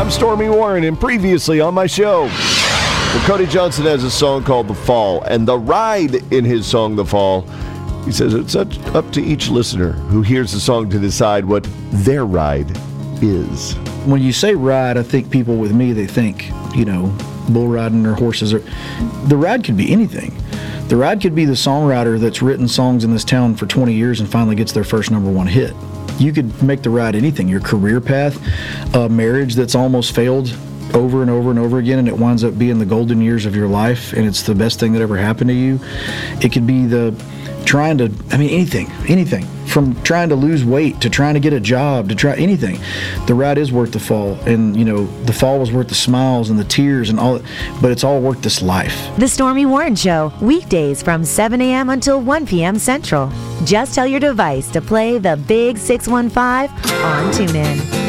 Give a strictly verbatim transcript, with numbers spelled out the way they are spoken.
I'm Stormy Warren, and previously on my show, well, Cody Johnson has a song called The Fall, and the ride in his song, The Fall, he says it's up to each listener who hears the song to decide what their ride is. When you say ride, I think people with me, they think, you know, bull riding or horses. Or, the ride could be anything. The ride could be the songwriter that's written songs in this town for twenty years and finally gets their first number one hit. You could make the ride anything. Your career path, a marriage that's almost failed over and over and over again, and it winds up being the golden years of your life, and it's the best thing that ever happened to you. It could be the trying to, I mean, anything, anything. From trying to lose weight to trying to get a job to try anything. The ride is worth the fall, and you know the fall was worth the smiles and the tears and all, but it's all worth this life. The Stormy Warren Show, weekdays from seven a.m. until one p.m. Central. Just tell your device to play the Big six one five on TuneIn.